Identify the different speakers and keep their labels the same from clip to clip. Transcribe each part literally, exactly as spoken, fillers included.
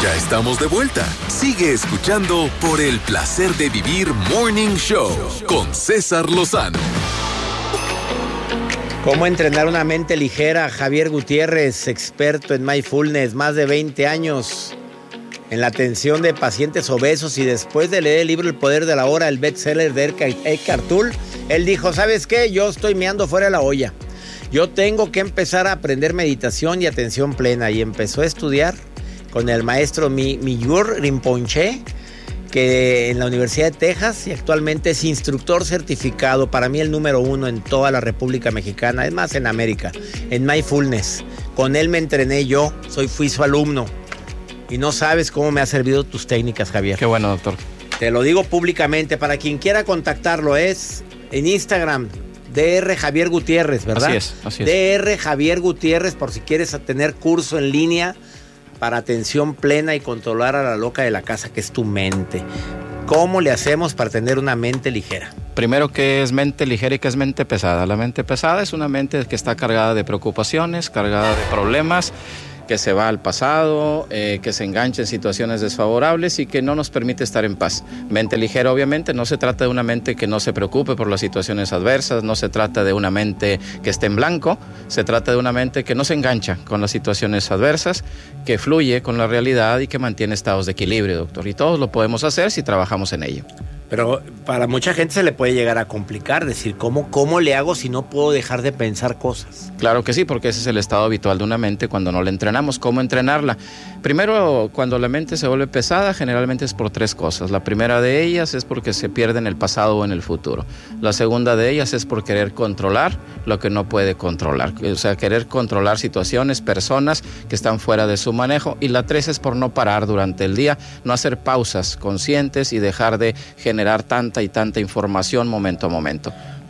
Speaker 1: Ya estamos de vuelta. Sigue escuchando Por el Placer de Vivir Morning Show con César Lozano.
Speaker 2: ¿Cómo entrenar una mente ligera? Javier Gutiérrez, experto en mindfulness, más de veinte años en la atención de pacientes obesos, y después de leer el libro El Poder de la Hora, el bestseller de Eckhart Tolle, él dijo, ¿sabes qué? Yo estoy meando fuera de la olla. Yo tengo que empezar a aprender meditación y atención plena. Y empezó a estudiar con el maestro Miyur Rinpoche, que en la Universidad de Texas, y actualmente es instructor certificado, para mí el número uno en toda la República Mexicana, es más, en América, en mindfulness. Con él me entrené yo, soy, fui su alumno. Y no sabes cómo me ha servido tus técnicas, Javier.
Speaker 3: Qué bueno, doctor.
Speaker 2: Te lo digo públicamente, para quien quiera contactarlo, es en Instagram, D R Javier Gutiérrez, ¿verdad?
Speaker 3: Así es, así es.
Speaker 2: D R Javier Gutiérrez, por si quieres tener curso en línea para atención plena y controlar a la loca de la casa, que es tu mente. ¿Cómo le hacemos para tener una mente ligera?
Speaker 3: Primero, ¿qué es mente ligera y qué es mente pesada? La mente pesada es una mente que está cargada de preocupaciones, cargada de problemas, que se va al pasado, eh, que se engancha en situaciones desfavorables y que no nos permite estar en paz. Mente ligera, obviamente, no se trata de una mente que no se preocupe por las situaciones adversas, no se trata de una mente que esté en blanco, se trata de una mente que no se engancha con las situaciones adversas, que fluye con la realidad y que mantiene estados de equilibrio, doctor. Y todos lo podemos hacer si trabajamos en ello.
Speaker 2: Pero para mucha gente se le puede llegar a complicar, decir, ¿cómo, cómo le hago si no puedo dejar de pensar cosas?
Speaker 3: Claro que sí, porque ese es el estado habitual de una mente cuando no la entrenamos. ¿Cómo entrenarla? Primero, cuando la mente se vuelve pesada, generalmente es por tres cosas. La primera de ellas es porque se pierde en el pasado o en el futuro. La segunda de ellas es por querer controlar lo que no puede controlar. O sea, querer controlar situaciones, personas que están fuera de su manejo. Y la tres es por no parar durante el día, no hacer pausas conscientes y dejar de generar generar tanta y tanta información momento a momento.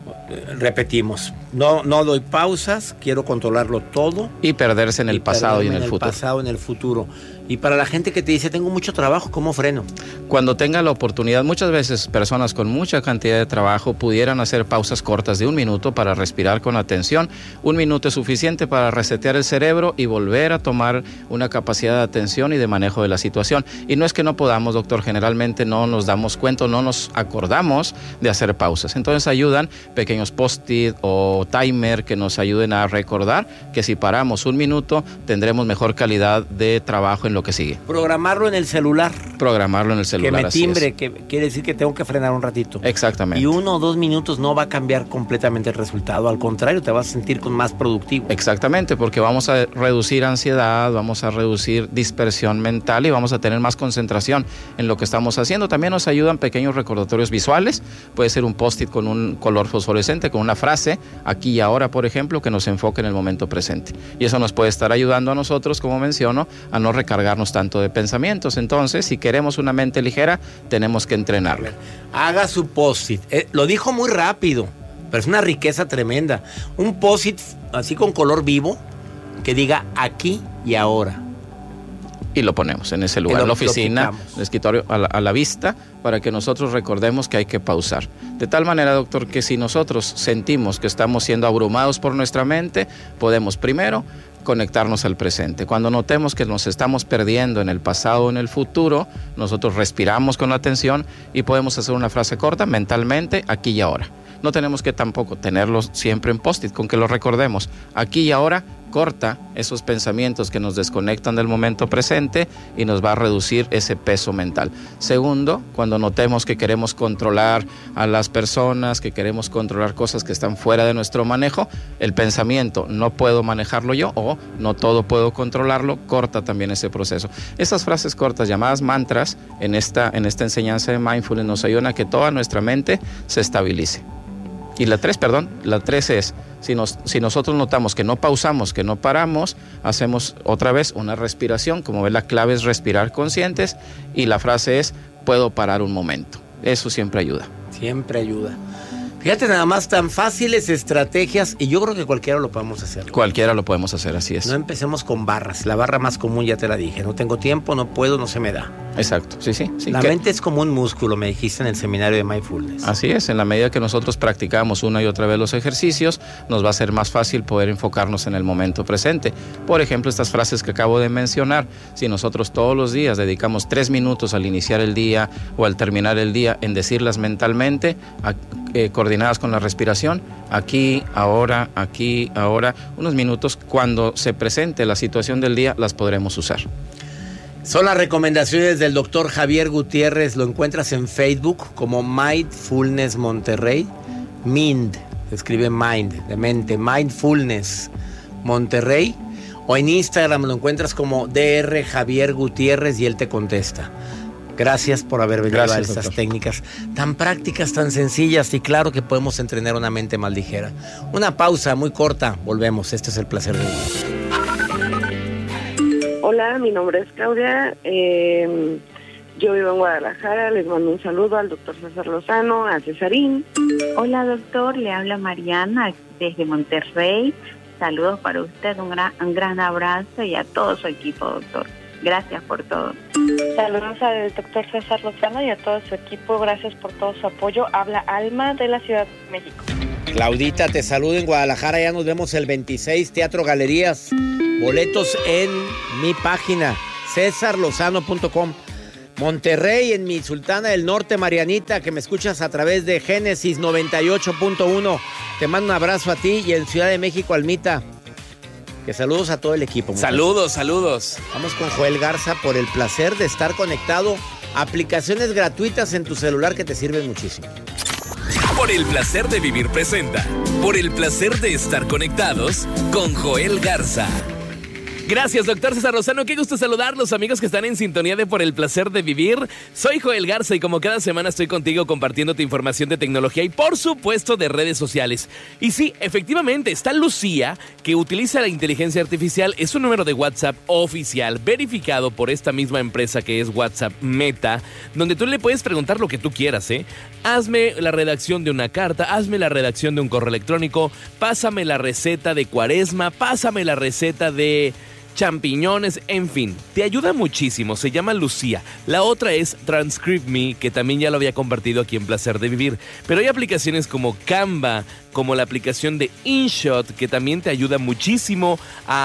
Speaker 2: Repetimos, no, no doy pausas, quiero controlarlo todo.
Speaker 3: Y perderse en el pasado y en el futuro.
Speaker 2: En el pasado, en el futuro. Y para la gente que te dice, tengo mucho trabajo, ¿cómo freno?
Speaker 3: Cuando tenga la oportunidad, muchas veces personas con mucha cantidad de trabajo pudieran hacer pausas cortas de un minuto para respirar con atención. Un minuto es suficiente para resetear el cerebro y volver a tomar una capacidad de atención y de manejo de la situación. Y no es que no podamos, doctor, generalmente no nos damos cuenta, no nos acordamos de hacer pausas. Entonces ayudan pequeños post-it o timer que nos ayuden a recordar que si paramos un minuto tendremos mejor calidad de trabajo en lo que sigue.
Speaker 2: Programarlo en el celular.
Speaker 3: Programarlo en el celular.
Speaker 2: Que me timbre, que quiere decir que tengo que frenar un ratito.
Speaker 3: Exactamente.
Speaker 2: Y uno o dos minutos no va a cambiar completamente el resultado. Al contrario, te vas a sentir con más productivo.
Speaker 3: Exactamente, porque vamos a reducir ansiedad, vamos a reducir dispersión mental y vamos a tener más concentración en lo que estamos haciendo. También nos ayudan pequeños recordatorios visuales. Puede ser un post-it con un color fosforescente, con una frase, aquí y ahora, por ejemplo, que nos enfoque en el momento presente. Y eso nos puede estar ayudando a nosotros, como menciono, a no recargarnos tanto de pensamientos. Entonces, si queremos una mente ligera, tenemos que entrenarla.
Speaker 2: Haga su post-it. Eh, lo dijo muy rápido, pero es una riqueza tremenda. Un post-it así con color vivo que diga aquí y ahora.
Speaker 3: Y lo ponemos en ese lugar, en la oficina, el escritorio, a la, a la vista, para que nosotros recordemos que hay que pausar. De tal manera, doctor, que si nosotros sentimos que estamos siendo abrumados por nuestra mente, podemos primero conectarnos al presente. Cuando notemos que nos estamos perdiendo en el pasado o en el futuro, nosotros respiramos con atención y podemos hacer una frase corta mentalmente, aquí y ahora. No tenemos que tampoco tenerlo siempre en post-it, con que lo recordemos. Aquí y ahora corta esos pensamientos que nos desconectan del momento presente y nos va a reducir ese peso mental. Segundo, cuando notemos que queremos controlar a las personas, que queremos controlar cosas que están fuera de nuestro manejo, el pensamiento no puedo manejarlo yo o no todo puedo controlarlo, corta también ese proceso. Estas frases cortas llamadas mantras en esta, en esta enseñanza de mindfulness nos ayudan a que toda nuestra mente se estabilice. Y la tres, perdón, la tres es, si, nos, si nosotros notamos que no pausamos, que no paramos, hacemos otra vez una respiración. Como ves, la clave es respirar conscientes y la frase es, puedo parar un momento. Eso siempre ayuda.
Speaker 2: Siempre ayuda. Fíjate, nada más tan fáciles estrategias y yo creo que cualquiera lo podemos hacer.
Speaker 3: Cualquiera lo podemos hacer, así es.
Speaker 2: No empecemos con barras. La barra más común ya te la dije. No tengo tiempo, no puedo, no se me da.
Speaker 3: Exacto, sí, sí. sí
Speaker 2: la
Speaker 3: que...
Speaker 2: mente es como un músculo, me dijiste en el seminario de Mindfulness.
Speaker 3: Así es, en la medida que nosotros practicamos una y otra vez los ejercicios, nos va a ser más fácil poder enfocarnos en el momento presente. Por ejemplo, estas frases que acabo de mencionar, si nosotros todos los días dedicamos tres minutos al iniciar el día o al terminar el día en decirlas mentalmente, a, eh, coordinadas con la respiración, aquí, ahora, aquí, ahora, unos minutos, cuando se presente la situación del día, las podremos usar.
Speaker 2: Son las recomendaciones del doctor Javier Gutiérrez. Lo encuentras en Facebook como Mindfulness Monterrey. Mind, se escribe Mind, de mente. Mindfulness Monterrey. O en Instagram lo encuentras como D R Javier Gutiérrez y él te contesta. Gracias por haber venido Gracias, a estas doctor. técnicas tan prácticas, tan sencillas, y claro que podemos entrenar una mente más ligera. Una pausa muy corta, volvemos. Este es el placer de vivir.
Speaker 4: Hola, mi nombre es Claudia, eh, yo vivo en Guadalajara, les mando un saludo al doctor César Lozano, a Cesarín.
Speaker 5: Hola doctor, le habla Mariana desde Monterrey, saludos para usted, un gran, un gran abrazo y a todo su equipo, doctor. Gracias por todo.
Speaker 6: Saludos al doctor César Lozano y a todo su equipo, gracias por todo su apoyo. Habla Alma de la Ciudad de México.
Speaker 2: Claudita, te saludo en Guadalajara, ya nos vemos el veintiséis, Teatro Galerías. Boletos en mi página, cesar lozano punto com. Monterrey, en mi Sultana del Norte, Marianita, que me escuchas a través de Génesis noventa y ocho punto uno. Te mando un abrazo a ti y en Ciudad de México, Almita. Que saludos a todo el equipo.
Speaker 7: Saludos, saludos.
Speaker 2: Vamos con Joel Garza por el placer de estar conectado. Aplicaciones gratuitas en tu celular que te sirven muchísimo.
Speaker 1: Por el placer de vivir presenta. Por el placer de estar conectados con Joel Garza.
Speaker 7: Gracias, doctor César Lozano. Qué gusto saludarlos, amigos que están en sintonía de Por el Placer de Vivir. Soy Joel Garza y como cada semana estoy contigo compartiéndote información de tecnología y, por supuesto, de redes sociales. Y sí, efectivamente, está Lucía, que utiliza la inteligencia artificial. Es un número de WhatsApp oficial, verificado por esta misma empresa que es WhatsApp Meta, donde tú le puedes preguntar lo que tú quieras, ¿eh? Hazme la redacción de una carta, hazme la redacción de un correo electrónico, pásame la receta de Cuaresma, pásame la receta de champiñones, en fin, te ayuda muchísimo, se llama Lucía. La otra es Transcript Me, que también ya lo había compartido aquí en Placer de Vivir, pero hay aplicaciones como Canva, como la aplicación de InShot, que también te ayuda muchísimo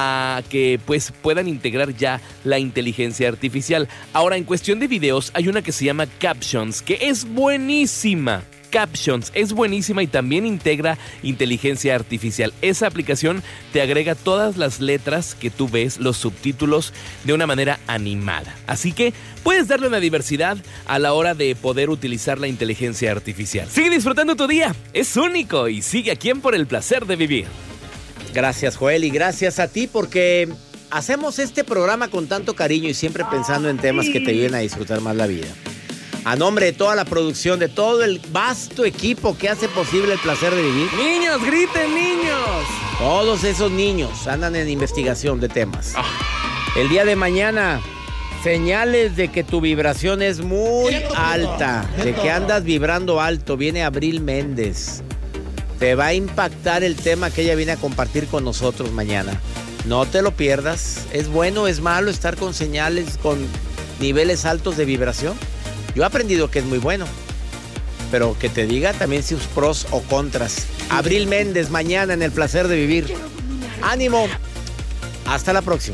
Speaker 7: a que pues puedan integrar ya la inteligencia artificial. Ahora, en cuestión de videos, hay una que se llama Captions, que es buenísima. Captions es buenísima y también integra inteligencia artificial. Esa aplicación te agrega todas las letras que tú ves, los subtítulos, de una manera animada. Así que puedes darle una diversidad a la hora de poder utilizar la inteligencia artificial. Sigue disfrutando tu día, es único, y sigue aquí en Por el Placer de Vivir.
Speaker 2: Gracias, Joel, y gracias a ti porque hacemos este programa con tanto cariño y siempre pensando en temas que te ayuden a disfrutar más la vida. A nombre de toda la producción, de todo el vasto equipo que hace posible el placer de vivir.
Speaker 7: ¡Niños, griten, niños!
Speaker 2: Todos esos niños andan en investigación de temas. Ah. El día de mañana, señales de que tu vibración es muy alta, de que andas vibrando alto. Viene Abril Méndez. Te va a impactar el tema que ella viene a compartir con nosotros mañana. No te lo pierdas. ¿Es bueno o es malo estar con señales, con niveles altos de vibración? Yo he aprendido que es muy bueno, pero que te diga también sus pros o contras. Abril Méndez, mañana en El Placer de Vivir. ¡Ánimo! Hasta la próxima.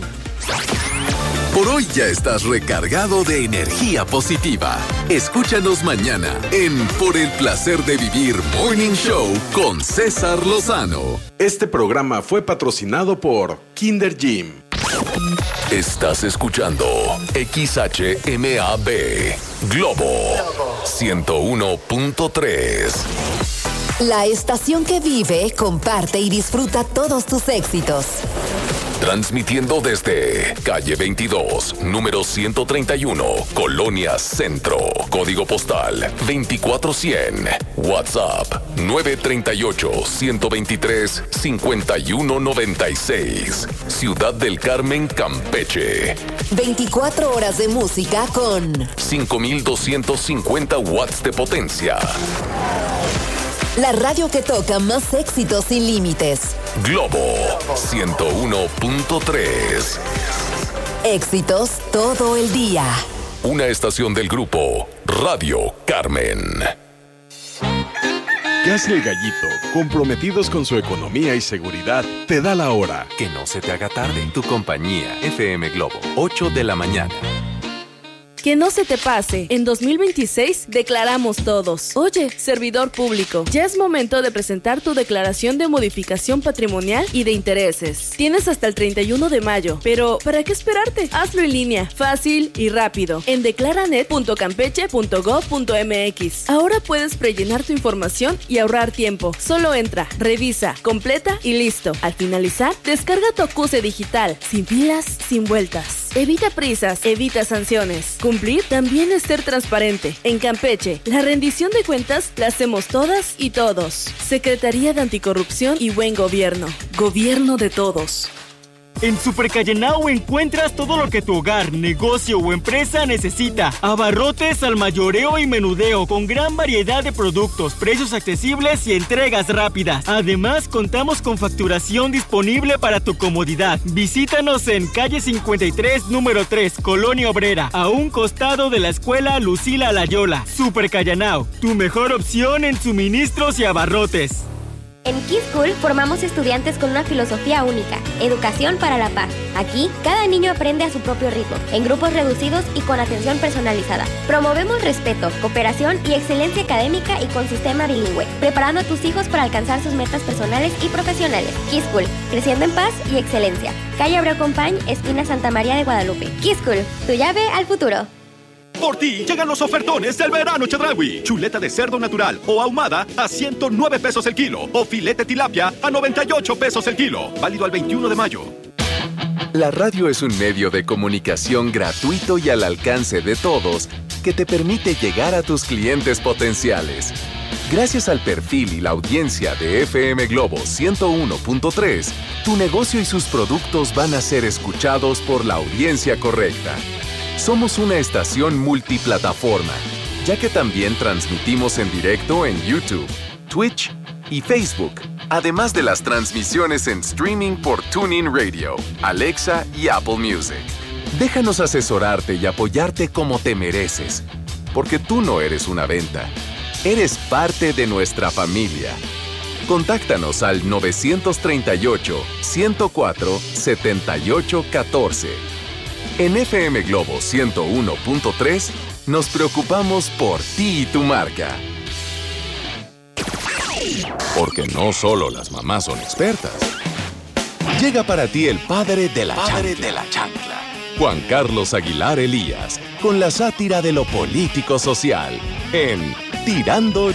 Speaker 1: Por hoy ya estás recargado de energía positiva. Escúchanos mañana en Por el Placer de Vivir Morning Show con César Lozano.
Speaker 8: Este programa fue patrocinado por Kinder Gym.
Speaker 1: Estás escuchando X H M A B Globo ciento uno punto tres.
Speaker 9: La estación que vive, comparte y disfruta todos tus éxitos.
Speaker 1: Transmitiendo desde calle veintidós, número ciento treinta y uno, Colonia Centro. Código postal veinticuatro cien. WhatsApp nueve tres ocho, uno dos tres, cinco uno nueve seis. Ciudad del Carmen, Campeche.
Speaker 9: veinticuatro horas de música con
Speaker 1: cinco mil doscientos cincuenta watts de potencia.
Speaker 9: La radio que toca más éxitos sin límites.
Speaker 1: Globo ciento uno punto tres.
Speaker 9: Éxitos todo el día.
Speaker 1: Una estación del grupo Radio Carmen.
Speaker 8: ¿Qué hace el Gallito? Comprometidos con su economía y seguridad, te da la hora.
Speaker 10: Que no se te haga tarde en tu compañía. F M Globo, ocho de la mañana.
Speaker 11: Que no se te pase. En dos mil veintiséis declaramos todos. Oye, servidor público, ya es momento de presentar tu declaración de modificación patrimonial y de intereses. Tienes hasta el treinta y uno de mayo, pero ¿para qué esperarte? Hazlo en línea, fácil y rápido, en declaranet punto campeche punto gob punto mx. Ahora puedes prellenar tu información y ahorrar tiempo. Solo entra, revisa, completa y listo. Al finalizar, descarga tu acuse digital, sin filas, sin vueltas. Evita prisas, evita sanciones. Cumplir también es ser transparente. En Campeche, la rendición de cuentas la hacemos todas y todos. Secretaría de Anticorrupción y Buen Gobierno. Gobierno de todos.
Speaker 12: En Super Callenao encuentras todo lo que tu hogar, negocio o empresa necesita. Abarrotes al mayoreo y menudeo con gran variedad de productos, precios accesibles y entregas rápidas. Además, contamos con facturación disponible para tu comodidad. Visítanos en calle cincuenta y tres, número tres, Colonia Obrera, a un costado de la escuela Lucila Layola. Super Callenao, tu mejor opción en suministros y abarrotes.
Speaker 13: En Kids School formamos estudiantes con una filosofía única, educación para la paz. Aquí, cada niño aprende a su propio ritmo, en grupos reducidos y con atención personalizada. Promovemos respeto, cooperación y excelencia académica y con sistema bilingüe, preparando a tus hijos para alcanzar sus metas personales y profesionales. Kids School, creciendo en paz y excelencia. Calle Abreu Compañ, esquina Santa María de Guadalupe. Kids School, tu llave al futuro.
Speaker 14: Por ti llegan los ofertones del verano Chedraui. Chuleta de cerdo natural o ahumada a ciento nueve pesos el kilo. O filete tilapia a noventa y ocho pesos el kilo. Válido al veintiuno de mayo.
Speaker 10: La radio es un medio de comunicación gratuito y al alcance de todos que te permite llegar a tus clientes potenciales. Gracias al perfil y la audiencia de F M Globo ciento uno punto tres, tu negocio y sus productos van a ser escuchados por la audiencia correcta. Somos una estación multiplataforma, ya que también transmitimos en directo en YouTube, Twitch y Facebook, además de las transmisiones en streaming por TuneIn Radio, Alexa y Apple Music. Déjanos asesorarte y apoyarte como te mereces, porque tú no eres una venta, eres parte de nuestra familia. Contáctanos al nueve tres ocho, uno cero cuatro, siete ocho uno cuatro. En F M Globo ciento uno punto tres nos preocupamos por ti y tu marca. Porque no solo las mamás son expertas. Llega para ti el padre de la padre chancla. de la chancla. Juan Carlos Aguilar Elías, con la sátira de lo político social, en Tirando